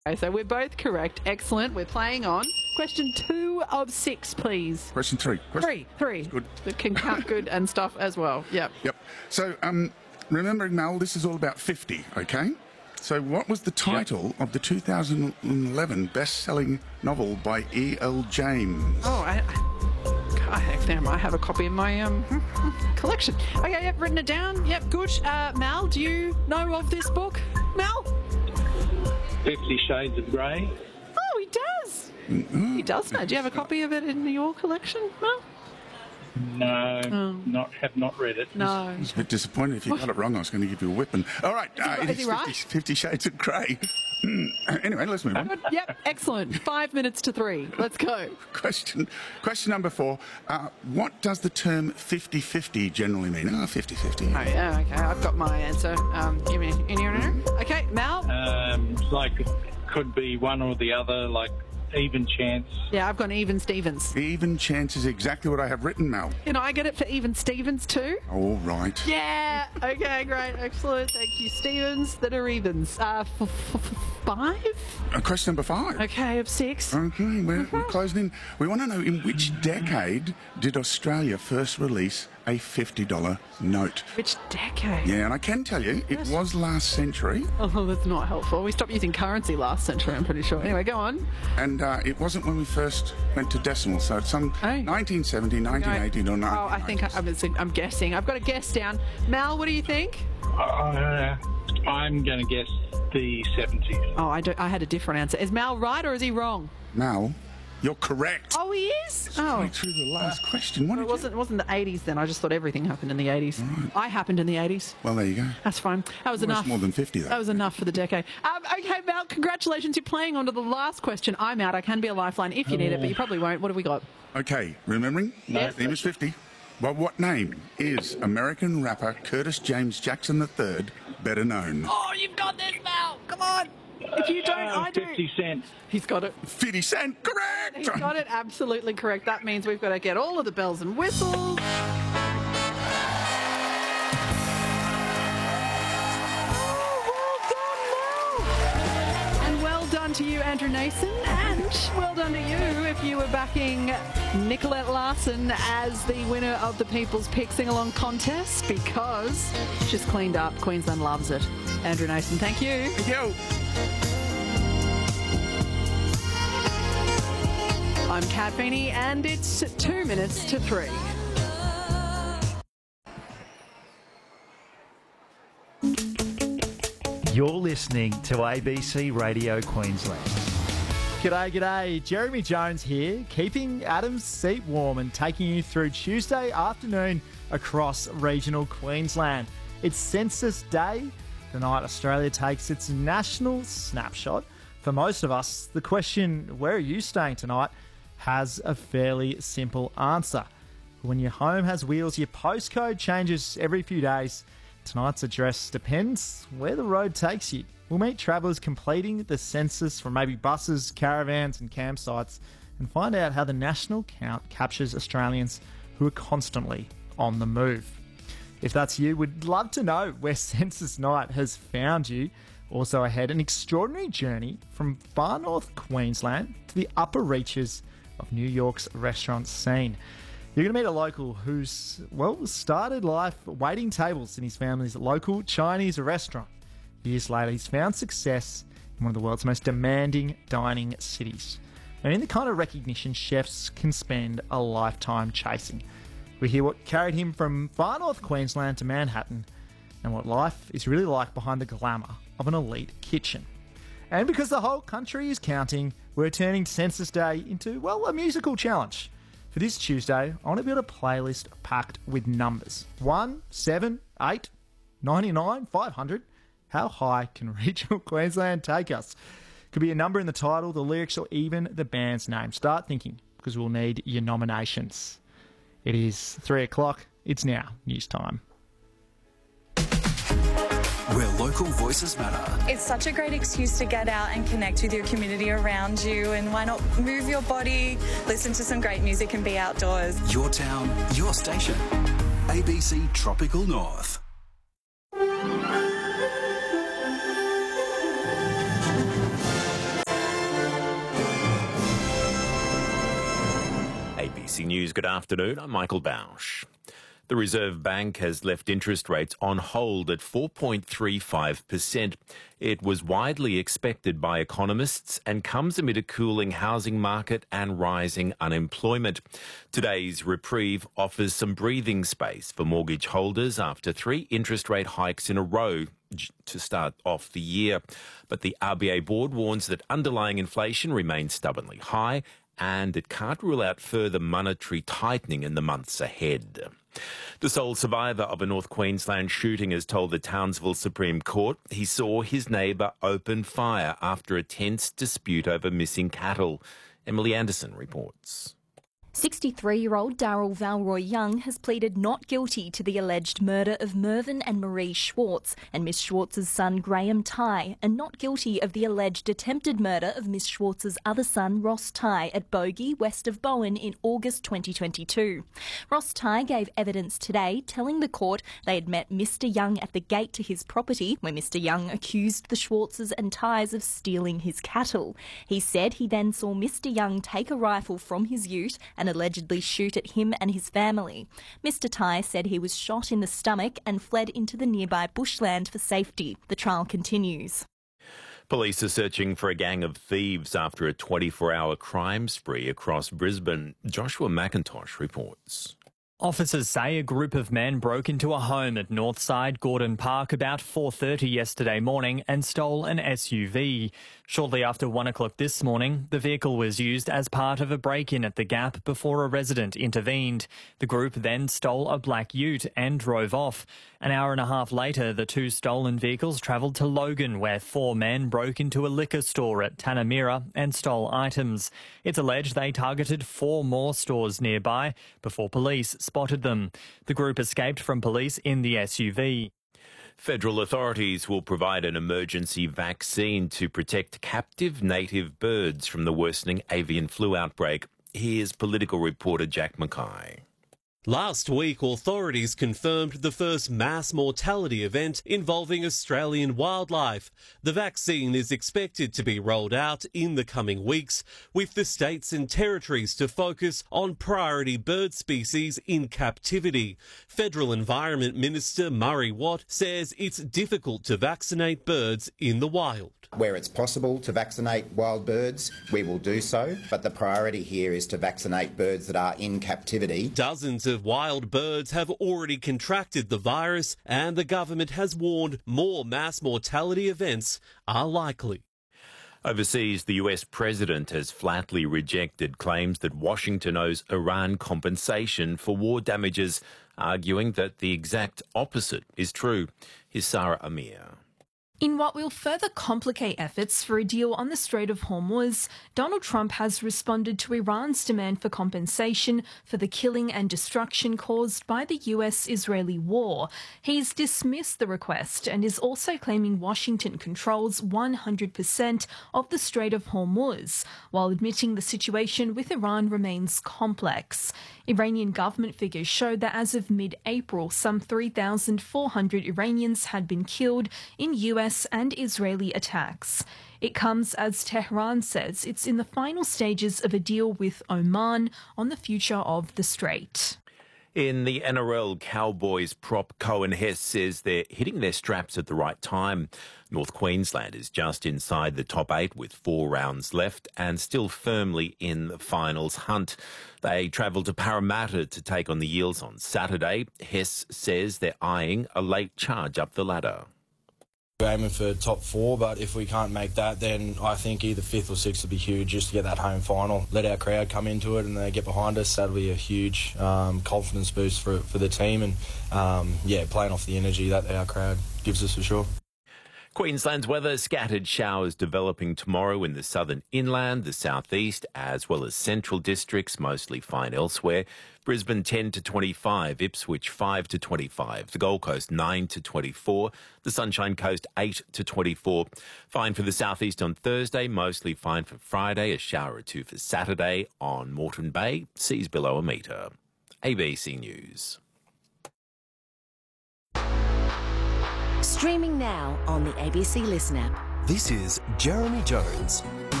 Okay, so we're both correct. Excellent. We're playing on. Question 2 of 6, please. Question 3. Three. Good. That can count good and stuff as well. Yep. So, remembering, Mel, this is all about 50, okay? So what was the title of the 2011 best-selling novel by E.L. James? Oh, I might have a copy in my collection. Okay, yep, written it down. Yep, good. Mal, do you know of this book? Mal? 50 Shades of Grey. Oh, he does. He does know. Do you have a copy of it in your collection, Mal? No, have not read it. No. I was a bit disappointed. If you got it wrong, I was going to give you a whipping. All right, Is he right? 50 Shades of Grey. Anyway, let's move on. Yep, excellent. 5 minutes to 3. Let's go. Question number 4. What does the term 50-50 generally mean? 50-50. Oh, yeah, okay. I've got my answer. Give me any order. Okay, Mal? Like, could be one or the other, like even chance. Yeah, I've gone even Stevens. Even chance is exactly what I have written, Mel. Can I get it for even Stevens too? All right. Yeah. Okay, great. Excellent. Thank you, Stevens. That are evens. 5? Question number 5. Okay, of 6. Okay, we're closing in. We want to know, in which decade did Australia first release a $50 note? Which decade? Yeah, and I can tell you, it was last century. Oh, that's not helpful. We stopped using currency last century, I'm pretty sure. Anyway, go on. And it wasn't when we first went to decimal, so it's some 1970, 1980 or 1990. Oh, I think I'm guessing. I've got a guess down. Mal, what do you think? I'm going to guess the 70s. Oh, I had a different answer. Is Mal right or is he wrong? Mal, you're correct. Oh, he is? Going through the last question. It wasn't the 80s then. I just thought everything happened in the 80s. Right. I happened in the 80s. Well, there you go. That's fine. That was enough. More than 50, though. That was enough for the decade. Okay, Mal, congratulations. You're playing on to the last question. I'm out. I can be a lifeline if you need it, but you probably won't. What have we got? Okay, remembering? Yes. Name is 50. Well, what name is American rapper Curtis James Jackson III better known? Oh, you've got this, Mal. Come on. If you don't, I do. 50 Cent. He's got it. 50 Cent, correct! He's got it absolutely correct. That means we've got to get all of the bells and whistles. To you, Andrew Nason, and well done to you if you were backing Nicolette Larson as the winner of the People's Pick Sing-Along contest, because she's cleaned up. Queensland loves it. Andrew Nason, thank you. Thank you. I'm Kat Feeney, and it's 2 minutes to 3. You're listening to ABC Radio Queensland. G'day. Jeremy Jones here, keeping Adam's seat warm and taking you through Tuesday afternoon across regional Queensland. It's Census Day, the night Australia takes its national snapshot. For most of us, the question, where are you staying tonight, has a fairly simple answer. When your home has wheels, your postcode changes every few days. Tonight's address depends where the road takes you. We'll meet travellers completing the census from maybe buses, caravans and campsites, and find out how the national count captures Australians who are constantly on the move. If that's you, we'd love to know where Census Night has found you. Also ahead, an extraordinary journey from far north Queensland to the upper reaches of New York's restaurant scene. You're going to meet a local who's, started life waiting tables in his family's local Chinese restaurant. Years later, he's found success in one of the world's most demanding dining cities. And in the kind of recognition chefs can spend a lifetime chasing. We hear what carried him from far north Queensland to Manhattan and what life is really like behind the glamour of an elite kitchen. And because the whole country is counting, we're turning Census Day into, a musical challenge. For this Tuesday, I want to build a playlist packed with numbers. 1, 7, 8, 99, 500. How high can regional Queensland take us? Could be a number in the title, the lyrics, or even the band's name. Start thinking, because we'll need your nominations. It is 3 o'clock. It's now news time. Where local voices matter. It's such a great excuse to get out and connect with your community around you, and why not move your body, listen to some great music and be outdoors. Your town, your station. ABC Tropical North. ABC News, good afternoon. I'm Michael Bausch. The Reserve Bank has left interest rates on hold at 4.35%. It was widely expected by economists and comes amid a cooling housing market and rising unemployment. Today's reprieve offers some breathing space for mortgage holders after 3 interest rate hikes in a row to start off the year. But the RBA board warns that underlying inflation remains stubbornly high and it can't rule out further monetary tightening in the months ahead. The sole survivor of a North Queensland shooting has told the Townsville Supreme Court he saw his neighbour open fire after a tense dispute over missing cattle. Emily Anderson reports. 63-year-old Daryl Valroy Young has pleaded not guilty to the alleged murder of Mervyn and Marie Schwartz and Miss Schwartz's son Graham Tighe, and not guilty of the alleged attempted murder of Miss Schwartz's other son Ross Tighe at Bogey, west of Bowen, in August 2022. Ross Tighe gave evidence today, telling the court they had met Mr Young at the gate to his property, where Mr Young accused the Schwartzes and Tighes of stealing his cattle. He said he then saw Mr Young take a rifle from his ute and allegedly shoot at him and his family. Mr Tighe said he was shot in the stomach and fled into the nearby bushland for safety. The trial continues. Police are searching for a gang of thieves after a 24-hour crime spree across Brisbane. Joshua McIntosh reports. Officers say a group of men broke into a home at Northside Gordon Park about 4:30 yesterday morning and stole an SUV. Shortly after 1 o'clock this morning, the vehicle was used as part of a break-in at the Gap before a resident intervened. The group then stole a black ute and drove off. An hour and a half later, the 2 stolen vehicles travelled to Logan, where 4 men broke into a liquor store at Tanamira and stole items. It's alleged they targeted 4 more stores nearby before police spotted them. The group escaped from police in the SUV. Federal authorities will provide an emergency vaccine to protect captive native birds from the worsening avian flu outbreak. Here's political reporter Jack Mackay. Last week, authorities confirmed the first mass mortality event involving Australian wildlife. The vaccine is expected to be rolled out in the coming weeks, with the states and territories to focus on priority bird species in captivity. Federal Environment Minister Murray Watt says it's difficult to vaccinate birds in the wild. Where it's possible to vaccinate wild birds, we will do so, but the priority here is to vaccinate birds that are in captivity. Dozens of wild birds have already contracted the virus, and the government has warned more mass mortality events are likely. Overseas, the US president has flatly rejected claims that Washington owes Iran compensation for war damages, arguing that the exact opposite is true. Here's Sarah Amir. In what will further complicate efforts for a deal on the Strait of Hormuz, Donald Trump has responded to Iran's demand for compensation for the killing and destruction caused by the US-Israeli war. He's dismissed the request and is also claiming Washington controls 100% of the Strait of Hormuz, while admitting the situation with Iran remains complex. Iranian government figures show that as of mid-April, some 3,400 Iranians had been killed in US and Israeli attacks. It comes as Tehran says it's in the final stages of a deal with Oman on the future of the strait. In the NRL, Cowboys prop Cohen Hess says they're hitting their straps at the right time. North Queensland is just inside the top 8 with 4 rounds left and still firmly in the finals hunt. They travel to Parramatta to take on the Eels on Saturday. Hess says they're eyeing a late charge up the ladder. We're aiming for top 4, but if we can't make that, then I think either 5th or 6th would be huge just to get that home final. Let our crowd come into it and they get behind us. That'll be a huge confidence boost for the team and, playing off the energy that our crowd gives us for sure. Queensland's weather, scattered showers developing tomorrow in the southern inland, the southeast, as well as central districts, mostly fine elsewhere. Brisbane 10 to 25, Ipswich 5 to 25, the Gold Coast 9 to 24, the Sunshine Coast 8 to 24. Fine for the southeast on Thursday, mostly fine for Friday, a shower or 2 for Saturday. On Moreton Bay, seas below a metre. ABC News. Streaming now on the ABC Listen app. This is Jeremy Jones